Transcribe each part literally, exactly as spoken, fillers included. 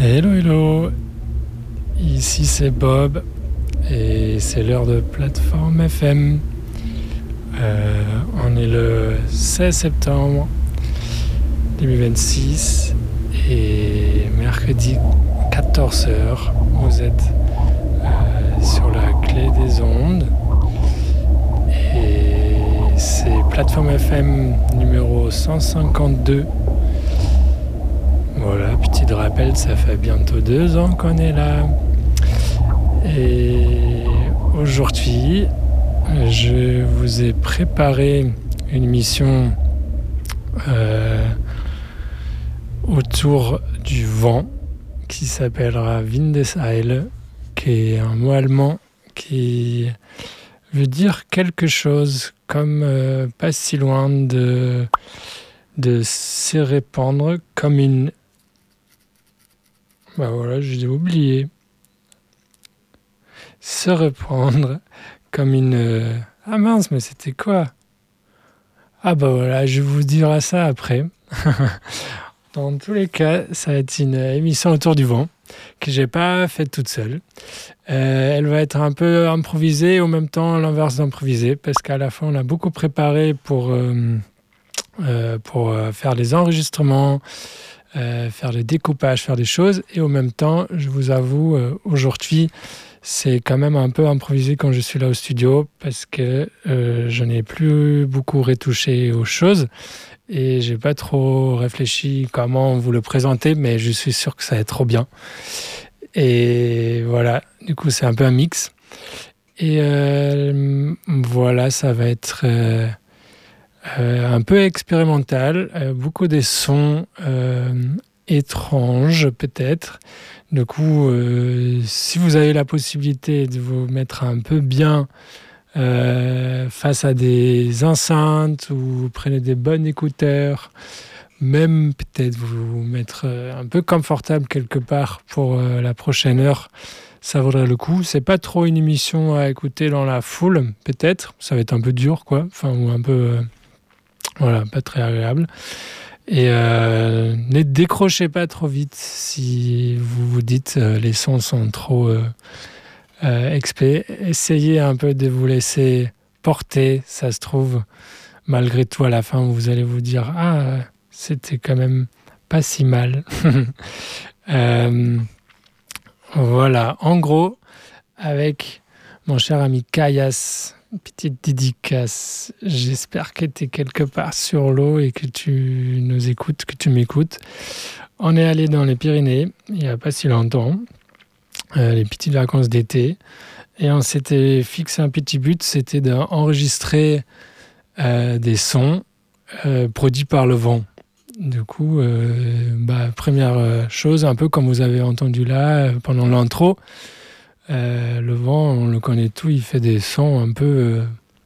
Hello hello, ici c'est Bob et c'est l'heure de Plateforme F M. Euh, on est le seize septembre deux mille vingt-six et mercredi quatorze heures, vous êtes euh, sur la clé des ondes et c'est Plateforme F M numéro cent cinquante-deux. Voilà, petit rappel, ça fait bientôt deux ans qu'on est là. Et aujourd'hui, je vous ai préparé une mission euh, autour du vent qui s'appellera Windeseile, qui est un mot allemand qui veut dire quelque chose comme euh, pas si loin de, de se répandre comme une... Bah voilà, j'ai oublié. Se répandre comme une... euh, Ah mince, mais c'était quoi? Ah bah voilà, je vous dirai ça après. Dans tous les cas, ça va être une émission autour du vent que j'ai pas faite toute seule. Euh, elle va être un peu improvisée et en même temps l'inverse d'improvisée parce qu'à la fin on a beaucoup préparé pour, euh, euh, pour euh, faire les enregistrements, euh, faire le découpage, faire des choses et en même temps, je vous avoue, euh, aujourd'hui, c'est quand même un peu improvisé quand je suis là au studio parce que euh, je n'ai plus beaucoup retouché aux choses et j'ai pas trop réfléchi comment vous le présenter, mais je suis sûr que ça va être trop bien. Et voilà, du coup c'est un peu un mix. Et euh, voilà, ça va être euh, euh, un peu expérimental, euh, beaucoup des sons euh, étranges peut-être. Du coup, euh, si vous avez la possibilité de vous mettre un peu bien euh, face à des enceintes ou vous prenez des bons écouteurs, même peut-être vous mettre euh, un peu confortable quelque part pour euh, la prochaine heure, ça vaudrait le coup. C'est pas trop une émission à écouter dans la foule, peut-être. Ça va être un peu dur, quoi. Enfin, ou un peu... Euh, voilà, pas très agréable. Et euh, ne décrochez pas trop vite si vous vous dites euh, les sons sont trop euh, euh, expé. Essayez un peu de vous laisser porter, ça se trouve. Malgré tout, à la fin, vous allez vous dire « Ah, c'était quand même pas si mal. » euh, Voilà, en gros, avec mon cher ami Kayas, petite dédicace. J'espère que tu es quelque part sur l'eau et que tu nous écoutes, que tu m'écoutes. On est allé dans les Pyrénées il n'y a pas si longtemps, euh, les petites vacances d'été, et on s'était fixé un petit but, c'était d'enregistrer euh, des sons euh, produits par le vent. Du coup, euh, bah, première chose, un peu comme vous avez entendu là euh, pendant l'intro, Euh, le vent, on le connaît tout, il fait des sons un peu, euh,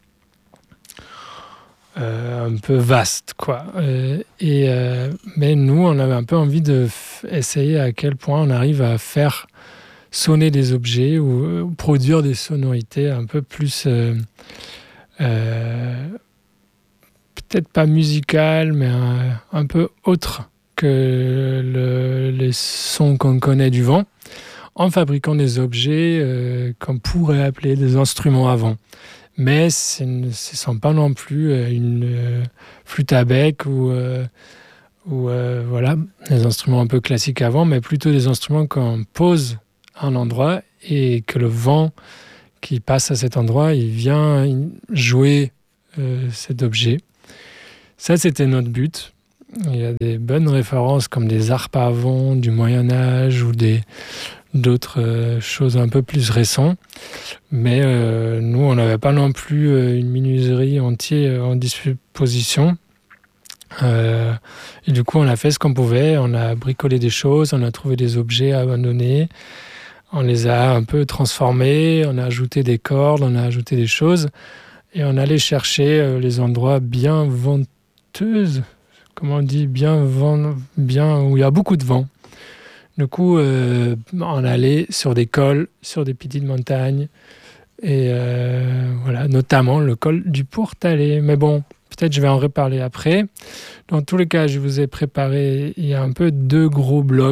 euh, un peu vastes, quoi. Euh, et, euh, mais nous, on avait un peu envie d'essayer à quel point on arrive à faire sonner des objets ou euh, produire des sonorités un peu plus, euh, euh, peut-être pas musicales, mais un, un peu autres que le, les sons qu'on connaît du vent, en fabriquant des objets euh, qu'on pourrait appeler des instruments à vent. Mais ce ne sont pas non plus euh, une euh, flûte à bec ou, euh, ou euh, voilà, des instruments un peu classiques à vent, mais plutôt des instruments qu'on pose à un endroit et que le vent qui passe à cet endroit, il vient jouer euh, cet objet. Ça, c'était notre but. Il y a des bonnes références comme des harpes à vent du Moyen-Âge ou des d'autres euh, choses un peu plus récentes. Mais euh, nous, on n'avait pas non plus euh, une menuiserie entière en disposition. Euh, et du coup, on a fait ce qu'on pouvait. On a bricolé des choses, on a trouvé des objets abandonnés. On les a un peu transformés, on a ajouté des cordes, on a ajouté des choses. Et on allait chercher euh, les endroits bien venteux, comment on dit, bien, vent, bien, où il y a beaucoup de vent. Du coup, euh, on allait sur des cols, sur des petites montagnes, et euh, voilà, notamment le col du Pourtalais. Mais bon, peut-être je vais en reparler après. Dans tous les cas, je vous ai préparé, il y a un peu deux gros blocs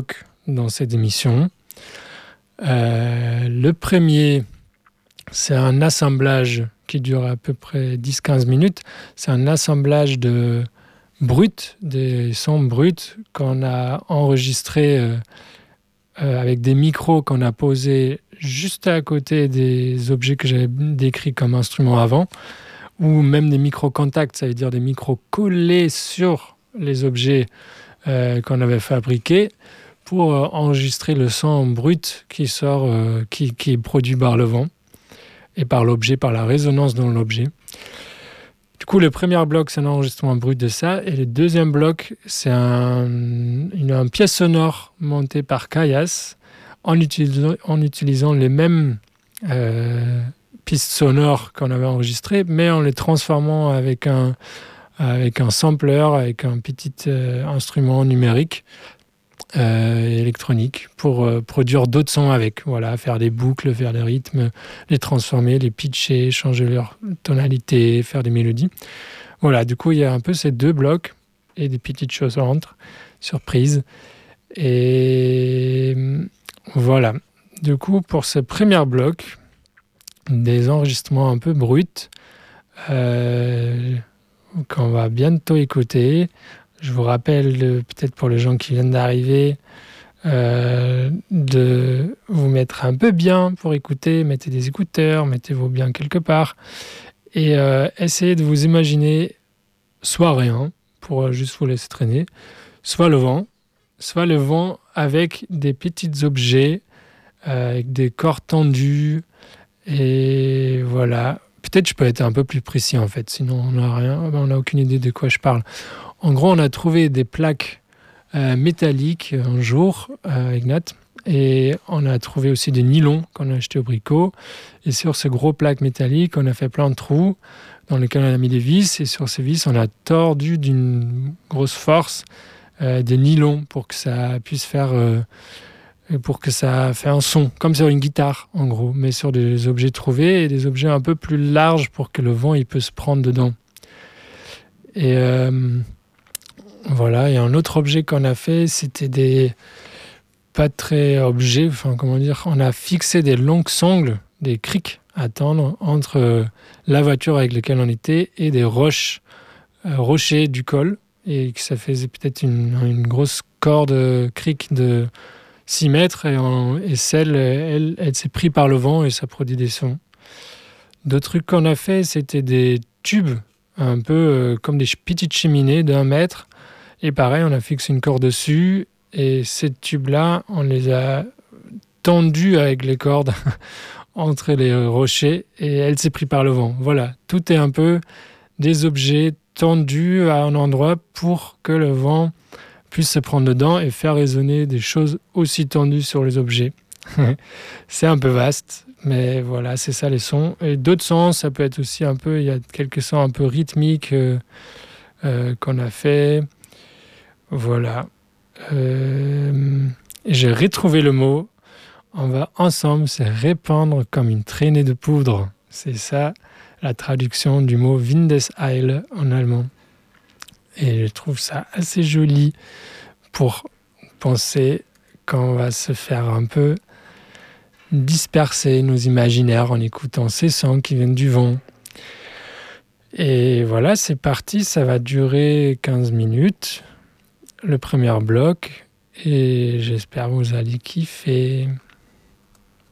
dans cette émission. Euh, le premier, c'est un assemblage qui dure à peu près dix à quinze minutes. C'est un assemblage de bruts, des sons bruts qu'on a enregistrés euh, euh, avec des micros qu'on a posés juste à côté des objets que j'avais décrits comme instruments avant, ou même des micro-contacts, ça veut dire des micros collés sur les objets euh, qu'on avait fabriqués pour euh, enregistrer le son brut qui sort, euh, qui, qui est produit par le vent et par l'objet, par la résonance dans l'objet. Du coup, le premier bloc, c'est un enregistrement brut de ça, et le deuxième bloc, c'est un, une, une pièce sonore montée par Kayas en utilisant, en utilisant les mêmes euh, pistes sonores qu'on avait enregistrées, mais en les transformant avec un, avec un sampler, avec un petit euh, instrument numérique euh, électronique pour euh, produire d'autres sons avec. Voilà, faire des boucles, faire des rythmes, les transformer, les pitcher, changer leur tonalité, faire des mélodies. Voilà, du coup, il y a un peu ces deux blocs et des petites choses entre, surprises. Et voilà. Du coup, pour ce premier bloc, des enregistrements un peu bruts, euh, qu'on va bientôt écouter. Je vous rappelle, de, peut-être pour les gens qui viennent d'arriver, euh, de vous mettre un peu bien pour écouter. Mettez des écouteurs, mettez-vous bien quelque part. Et euh, essayez de vous imaginer soit rien, pour juste vous laisser traîner, soit le vent, soit le vent avec des petits objets, euh, avec des cordes tendues. Et voilà. Peut-être je peux être un peu plus précis en fait, sinon on n'a rien, on n'a aucune idée de quoi je parle. En gros, on a trouvé des plaques euh, métalliques un jour euh, avec Nat, et on a trouvé aussi des nylons qu'on a achetés au Brico. Et sur ces gros plaques métalliques, on a fait plein de trous dans lesquels on a mis des vis, et sur ces vis, on a tordu d'une grosse force euh, des nylons pour que ça puisse faire, euh, pour que ça fait un son, comme sur une guitare en gros, mais sur des objets trouvés et des objets un peu plus larges pour que le vent il peut se prendre dedans. Et euh, voilà, et un autre objet qu'on a fait, c'était des pas très objets, enfin comment dire, on a fixé des longues sangles, des criques à tendre entre la voiture avec laquelle on était et des roches, euh, rochers du col, et que ça faisait peut-être une, une grosse corde crique de six mètres, et, on, et celle, elle, elle s'est prise par le vent et ça produit des sons. D'autres trucs qu'on a fait, c'était des tubes, un peu euh, comme des petites cheminées d'un mètre. Et pareil, on a fixé une corde dessus, et ces tubes-là, on les a tendus avec les cordes entre les rochers, et elle s'est prise par le vent. Voilà, tout est un peu des objets tendus à un endroit pour que le vent puisse se prendre dedans et faire résonner des choses aussi tendues sur les objets. C'est un peu vaste, mais voilà, c'est ça les sons. Et d'autres sons, ça peut être aussi un peu, il y a quelques sons un peu rythmiques euh, euh, qu'on a fait. Voilà. Euh, j'ai retrouvé le mot. On va ensemble se répandre comme une traînée de poudre. C'est ça la traduction du mot Windeseile en allemand. Et je trouve ça assez joli pour penser qu'on va se faire un peu disperser nos imaginaires en écoutant ces sons qui viennent du vent. Et voilà, c'est parti, ça va durer quinze minutes, le premier bloc, et j'espère que vous allez kiffer.